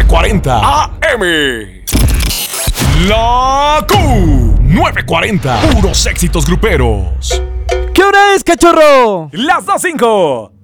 940 AM. La Q940. Puros éxitos gruperos. ¿Qué hora es, cachorro? Las 2:05.